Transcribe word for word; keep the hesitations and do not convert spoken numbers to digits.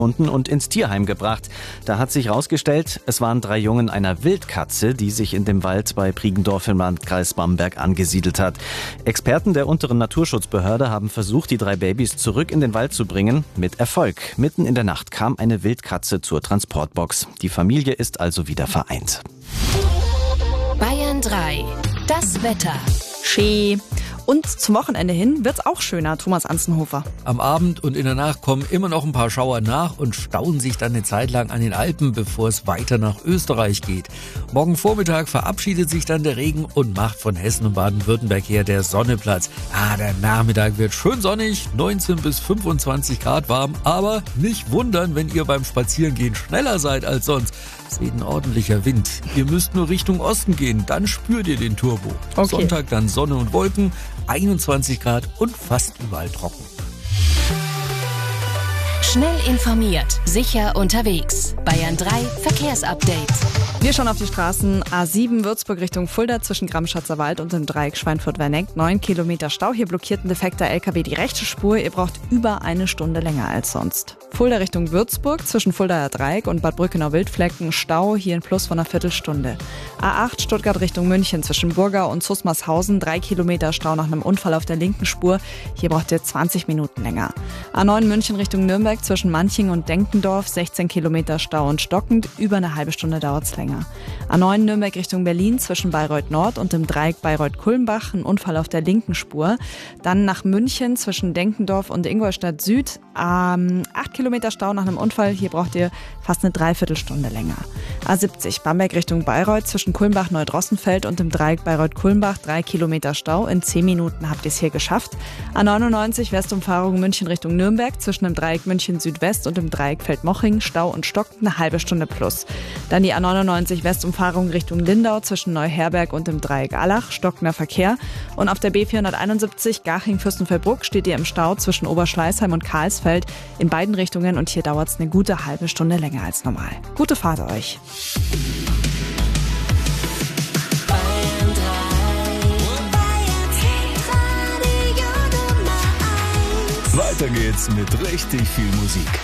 und ins Tierheim gebracht. Da hat sich herausgestellt, es waren drei Jungen einer Wildkatze, die sich in dem Wald bei Priegendorf im Landkreis Bamberg angesiedelt hat. Experten der unteren Naturschutzbehörde haben versucht, die drei Babys zurück in den Wald zu bringen. Mit Erfolg. Mitten in der Nacht kam eine Wildkatze zur Transportbox. Die Familie ist also wieder vereint. Bayern drei. Das Wetter. Schee. Und zum Wochenende hin wird's auch schöner, Thomas Anzenhofer. Am Abend und in der Nacht kommen immer noch ein paar Schauer nach und stauen sich dann eine Zeit lang an den Alpen, bevor es weiter nach Österreich geht. Morgen Vormittag verabschiedet sich dann der Regen und macht von Hessen und Baden-Württemberg her der Sonne Platz. Ah, der Nachmittag wird schön sonnig, neunzehn bis fünfundzwanzig Grad warm, aber nicht wundern, wenn ihr beim Spazierengehen schneller seid als sonst. Es weht ein ordentlicher Wind. Ihr müsst nur Richtung Osten gehen, dann spürt ihr den Turbo. Okay. Sonntag dann Sonne und Wolken, einundzwanzig Grad und fast überall trocken. Schnell informiert, sicher unterwegs. Bayern drei Verkehrsupdate. Wir schauen auf die Straßen. A sieben Würzburg Richtung Fulda zwischen Gramschatzer Wald und dem Dreieck Schweinfurt-Werneck. Neun Kilometer Stau. Hier blockiert ein defekter L K W die rechte Spur. Ihr braucht über eine Stunde länger als sonst. Fulda Richtung Würzburg zwischen Fuldaer Dreieck und Bad Brückenau-Wildflecken. Stau, hier ein Plus von einer Viertelstunde. A acht Stuttgart Richtung München zwischen Burgau und Susmarshausen. Drei Kilometer Stau nach einem Unfall auf der linken Spur. Hier braucht ihr zwanzig Minuten länger. A neun München Richtung Nürnberg zwischen Manching und Denkendorf. sechzehn Kilometer Stau und stockend. Über eine halbe Stunde dauert's länger. A neun Nürnberg Richtung Berlin zwischen Bayreuth Nord und dem Dreieck Bayreuth-Kulmbach, ein Unfall auf der linken Spur. Dann nach München zwischen Denkendorf und Ingolstadt Süd, ähm, acht Kilometer Stau nach einem Unfall, hier braucht ihr fast eine Dreiviertelstunde länger. A siebzig Bamberg Richtung Bayreuth zwischen Kulmbach-Neudrossenfeld und dem Dreieck Bayreuth-Kulmbach, drei Kilometer Stau, in zehn Minuten habt ihr es hier geschafft. A neunundneunzig Westumfahrung München Richtung Nürnberg zwischen dem Dreieck München Südwest und dem Dreieck Feldmoching, Stau und Stock, eine halbe Stunde plus. Dann die A neunundneunzig Westumfahrung Richtung Lindau zwischen Neuherberg und dem Dreieck Allach, stockender Verkehr. Und auf der B vierhunderteinundsiebzig Garching-Fürstenfeldbruck steht ihr im Stau zwischen Oberschleißheim und Karlsfeld in beiden Richtungen und hier dauert es eine gute halbe Stunde länger als normal. Gute Fahrt euch! Weiter geht's mit richtig viel Musik.